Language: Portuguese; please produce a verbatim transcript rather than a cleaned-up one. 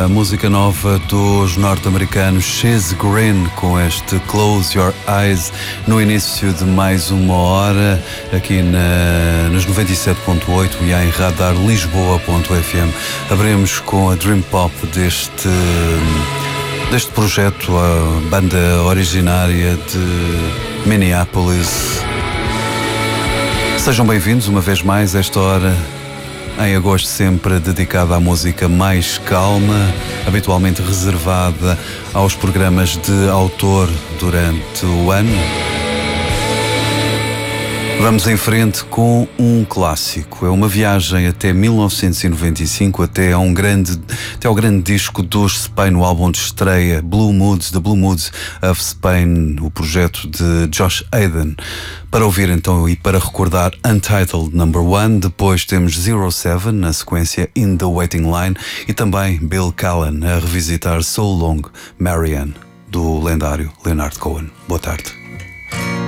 a música nova dos norte-americanos She's Green, com este Close Your Eyes, no início de mais uma hora, aqui na, nos noventa e sete ponto oito e em radar lisboa ponto f m. Abrimos com a Dream Pop deste, deste projeto, a banda originária de Minneapolis. Sejam bem-vindos uma vez mais a esta hora, em agosto, sempre dedicada à música mais calma, habitualmente reservada aos programas de autor durante o ano. Vamos em frente com um clássico. É uma viagem até mil novecentos e noventa e cinco, até ao, um grande, até ao grande disco dos Spain, no álbum de estreia Blue Moods, The Blue Moods of Spain, o projeto de Josh Aden. Para ouvir então e para recordar Untitled Number One, depois temos Zero Seven, na sequência In the Waiting Line, e também Bill Callen a revisitar So Long, Marianne, do lendário Leonard Cohen. Boa tarde.